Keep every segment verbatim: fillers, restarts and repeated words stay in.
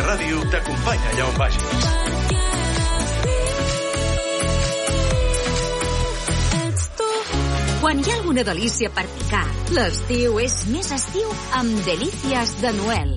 Catalunya Ràdio t'acompanya allà on vagis. Quan hi ha alguna delícia per picar, l'estiu és més estiu amb Delícies de Noel.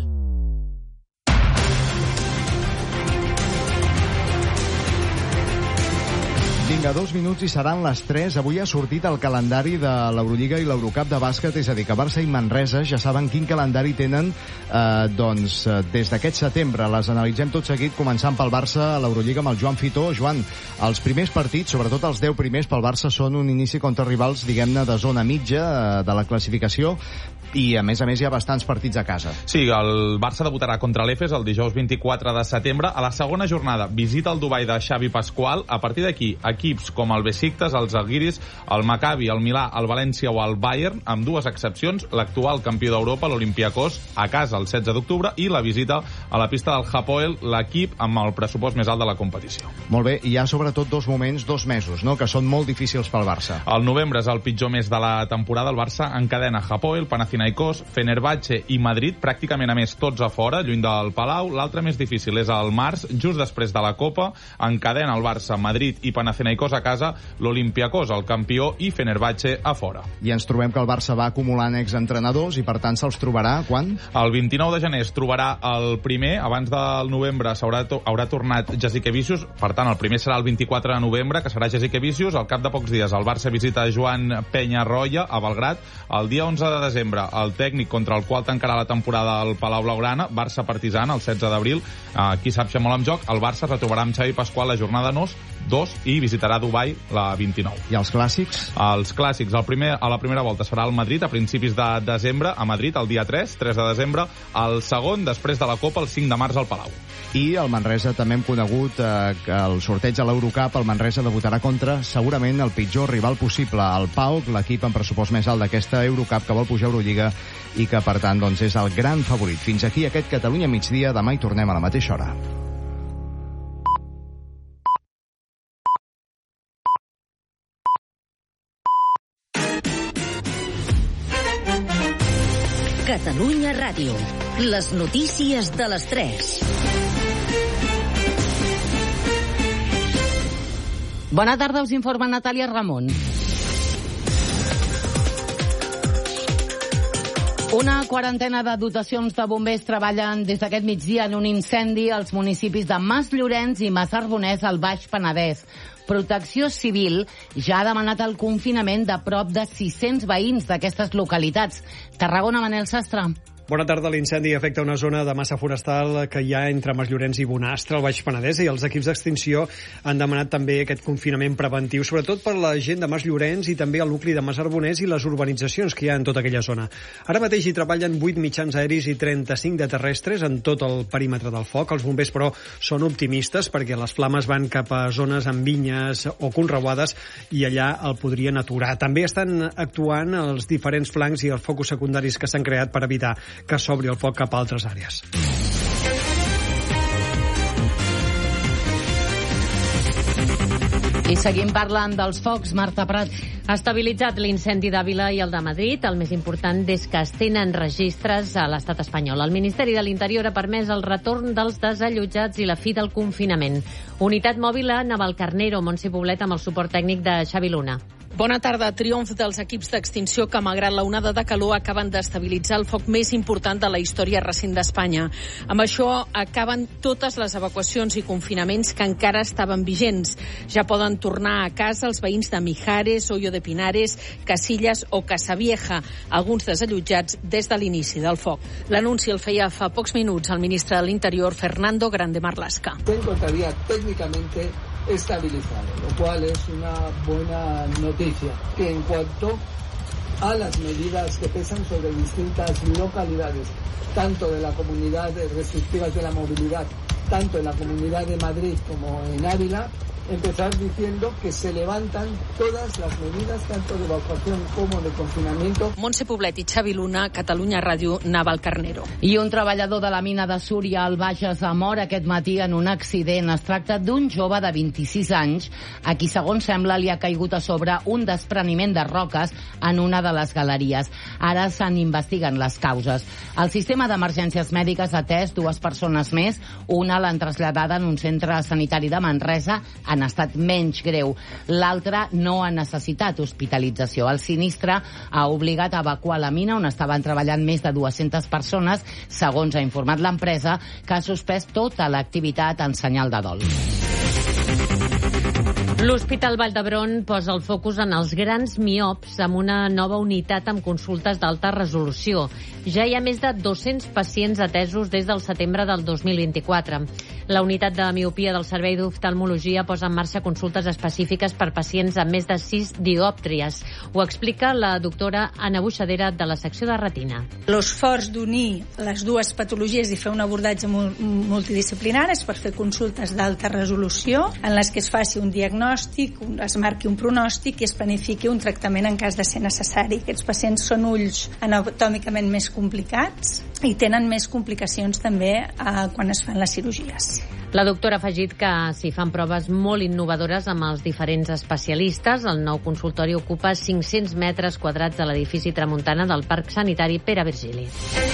Vinga, dos minuts i seran les tres. Avui ha sortit el calendari de l'Eurolliga i l'Eurocup de bàsquet, és a dir, que Barça i Manresa ja saben quin calendari tenen eh, doncs, des d'aquest setembre. Les analitzem tot seguit, començant pel Barça a l'Eurolliga amb el Joan Fitó. Joan, els primers partits, sobretot els deu primers pel Barça, són un inici contra rivals, diguem-ne, de zona mitja eh, de la classificació, i a més a més hi ha bastants partits a casa. Sí, el Barça debutarà contra l'Efes el dijous vint-i-quatre de setembre. A la segona jornada visita el Dubai de Xavi Pasqual. A partir d'aquí, equips com el Besiktas, el Zalgiris, el Maccabi, el Milà, el València o el Bayern, amb dues excepcions, l'actual campió d'Europa, l'Olympiakos, a casa el setze d'octubre, i la visita a la pista del Hapoel, l'equip amb el pressupost més alt de la competició. Molt bé, hi ha sobretot dos moments, dos mesos, no?, que són molt difícils pel Barça. El novembre és el pitjor mes de la temporada. El Barça encadena Hapoel, Panathinaikos, Fenerbahçe i Madrid, pràcticament a més tots a fora, lluny del Palau. L'altre més difícil és el març, just després de la Copa, encadena el Barça, Madrid i Panathinaikos a casa, l'Olympiakos, el campió, i Fenerbahçe a fora. I ens trobem que el Barça va acumulant exentrenadors i per tant se'ls trobarà quan? El vint-i-nou de gener es trobarà el primer, abans del novembre s'haurà to haurà tornat Jasikevičius, per tant el primer serà el vint-i-quatre de novembre, que serà Jasikevičius. Al cap de pocs dies el Barça visita Joan Peñarroya a Belgrat. El dia onze de desembre el tècnic contra el qual tancarà la temporada al Palau Blaugrana, Barça Partizan, el setze d'abril. Aquí sap ser molt en joc. El Barça retrobarà amb Xavi Pasqual la jornada dos i visitarà Dubai la vint-i-nou. I els clàssics? Els clàssics, el primer, a la primera volta serà el Madrid a principis de desembre, a Madrid el dia tres, tres de desembre, el segon després de la Copa el cinc de març al Palau. I el Manresa també hem conegut eh, que el sorteig a l'Eurocup, el Manresa debutarà contra segurament el pitjor rival possible, el PAOK, l'equip amb pressupost més alt d'aquesta Eurocup, que vol pujar a Eurolliga i que per tant doncs, és el gran favorit. Fins aquí aquest Catalunya migdia, demà hi tornem a la mateixa hora. Catalunya Ràdio. Les notícies de les tres. Bona tarda, us informa Natàlia Ramon. Una quarantena de dotacions de bombers treballen des d'aquest migdia en un incendi als municipis de Masllorenç i Massarbonès, al Baix Penedès. Protecció Civil ja ha demanat el confinament de prop de sis-cents veïns d'aquestes localitats. Tarragona, Manel Sastre. Bona tarda. L'incendi afecta una zona de massa forestal que hi ha entre Masllorenç i Bonastre, al Baix Penedès, i els equips d'extinció han demanat també aquest confinament preventiu, sobretot per la gent de Masllorenç i també el nucli de Massarbonès i les urbanitzacions que hi ha en tota aquella zona. Ara mateix hi treballen vuit mitjans aeris i trenta-cinc de terrestres en tot el perímetre del foc. Els bombers, però, són optimistes perquè les flames van cap a zones amb vinyes o conreuades i allà el podrien aturar. També estan actuant els diferents flancs i els focus secundaris que s'han creat per evitar que s'obri el foc cap a altres àrees. I seguim parlant dels focs, Marta Prat. Ha estabilitzat l'incendi d'Àvila i el de Madrid. El més important és que es tenen registres a l'estat espanyol. El Ministeri de l'Interior ha permès el retorn dels desallotjats i la fi del confinament. Unitat mòbil a Navalcarnero, Montse Poblet, amb el suport tècnic de Xavi Luna. Bona tarda. Triomf dels equips d'extinció que, malgrat la onada de calor, acaben d'estabilitzar el foc més important de la història recent d'Espanya. Amb això acaben totes les evacuacions i confinaments que encara estaven vigents. Ja poden tornar a casa els veïns de Mijares, Hoyo de Pinares, Casillas o Casavieja, alguns desallotjats des de l'inici del foc. L'anunci el feia fa pocs minuts el ministre de l'Interior, Fernando Grande Marlaska. Se encontraría técnicamente estabilizado, lo cual es una buena noticia, que en cuanto a las medidas que pesan sobre distintas localidades, tanto de la comunidad de restrictivas de la movilidad tanto en la Comunidad de Madrid como en Ávila, empezar diciendo que se levantan todas las medidas, tanto de evacuación como de confinamiento. Montse Poblet i Xavi Luna, Catalunya Ràdio, Navalcarnero. I un treballador de la mina de Súria al Bages ha mort aquest matí en un accident. Es tracta d'un jove de vint-i-sis anys a qui, segons sembla, li ha caigut a sobre un despreniment de roques en una de les galeries. Ara se'n investiguen les causes. El sistema d'emergències mèdiques ha atès dues persones més. Una l'han traslladada en un centre sanitari de Manresa en estat menys greu. L'altra no ha necessitat hospitalització. El sinistre ha obligat a evacuar la mina on estaven treballant més de dues-centes persones, segons ha informat l'empresa, que ha suspès tota l'activitat en senyal de dol. L'Hospital Vall d'Hebron posa el focus en els grans miops amb una nova unitat amb consultes d'alta resolució. Ja hi ha més de dos-cents pacients atesos des del setembre del dos mil vint-i-quatre. La unitat de miopia del Servei d'Oftalmologia posa en marxa consultes específiques per pacients amb més de sis diòptries. Ho explica la doctora Anna Buixadera de la secció de retina. L'esforç d'unir les dues patologies i fer un abordatge multidisciplinar és per fer consultes d'alta resolució en les que es faci un diagnòstic, es marqui un pronòstic i es planifiqui un tractament en cas de ser necessari. Aquests pacients són ulls anatòmicament més complicats i tenen més complicacions també eh, quan es fan les cirurgies. La doctora ha afegit que s'hi fan proves molt innovadores amb els diferents especialistes. El nou consultori ocupa cinc-cents metres quadrats de l'edifici Tramuntana del Parc Sanitari Pere Virgili.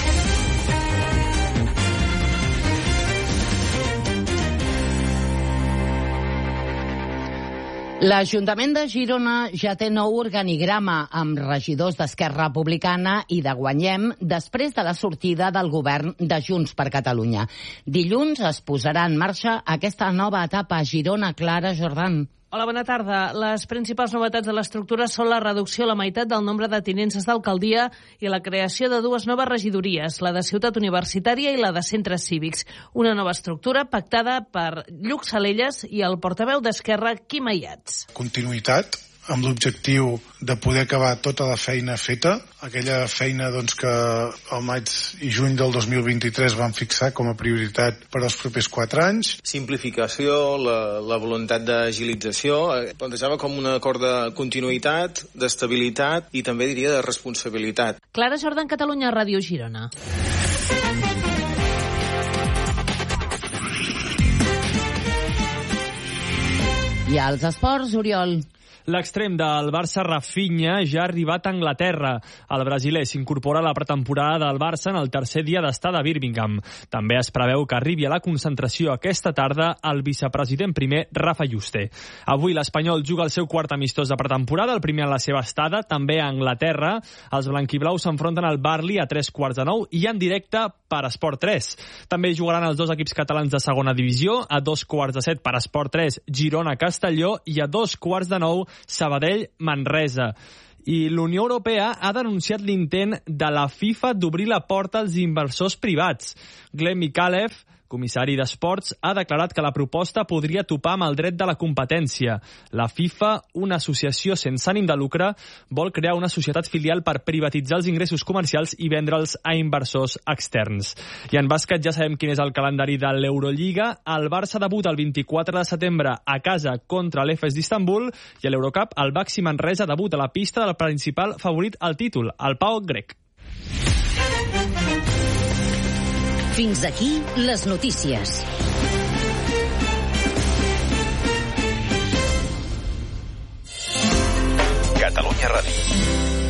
L'Ajuntament de Girona ja té nou organigrama amb regidors d'Esquerra Republicana i de Guanyem després de la sortida del govern de Junts per Catalunya. Dilluns es posarà en marxa aquesta nova etapa a Girona. Clara Jordan. Hola, bona tarda. Les principals novetats de l'estructura són la reducció a la meitat del nombre de tinences d'alcaldia i la creació de dues noves regidories, la de Ciutat Universitària i la de Centres Cívics. Una nova estructura pactada per Lluc Salelles i el portaveu d'Esquerra, Quim Ayats. Continuïtat amb l'objectiu de poder acabar tota la feina feta, aquella feina doncs, que al maig i juny del dos mil vint-i-tres van fixar com a prioritat per als propers quatre anys. Simplificació, la, la voluntat d'agilització, eh, plantejava com un acord de continuïtat, d'estabilitat i també diria de responsabilitat. Clara Jordan, Catalunya Ràdio, Girona. I als esports, Oriol. L'extrem del Barça, Rafinha, ja ha arribat a Anglaterra. El brasiler s'incorpora a la pretemporada del Barça en el tercer dia d'estada a Birmingham. També es preveu que arribi a la concentració aquesta tarda el vicepresident primer, Rafa Yuste. Avui l'Espanyol juga el seu quart amistós de pretemporada, el primer en la seva estada, també a Anglaterra. Els blanquiblaus s'enfronten al Burnley a tres quarts de nou i en directe per Esport tres. També jugaran els dos equips catalans de segona divisió, a dos quarts de set per Esport tres, Girona-Castelló, i a dos quarts de nou Sabadell-Manresa. I l'Unió Europea ha denunciat l'intent de la FIFA d'obrir la porta als inversors privats. Glenn Mikalev, comissari d'Esports, ha declarat que la proposta podria topar amb el dret de la competència. La FIFA, una associació sense ànim de lucre, vol crear una societat filial per privatitzar els ingressos comercials i vendre'ls a inversors externs. I en bàsquet ja sabem quin és el calendari de l'Eurolliga. El Barça debuta el vint-i-quatre de setembre a casa contra l'Efes d'Istanbul i a l'Eurocup el Baxi Manresa debuta a la pista del principal favorit al títol, el PAOK grec. Fins aquí les notícies. Catalunya Ràdio.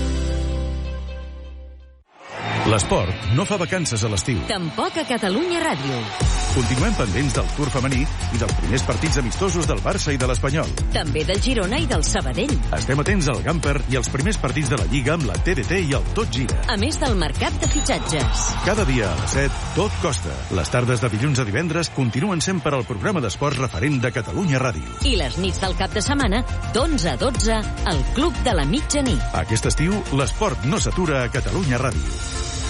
L'esport no fa vacances a l'estiu. Tampoc a Catalunya Ràdio. Continuem pendents del Tour femení i dels primers partits amistosos del Barça i de l'Espanyol. També del Girona i del Sabadell. Estem atents al Gamper i als primers partits de la Lliga amb la T D T i el Tot Gira. A més del mercat de fitxatges. Cada dia a les set, tot costa. Les tardes de dilluns a divendres continuen sent per al programa d'esports referent de Catalunya Ràdio. I les nits del cap de setmana, d'onze a dotze, al Club de la Mitjanit. Aquest estiu, l'esport no s'atura a Catalunya Ràdio.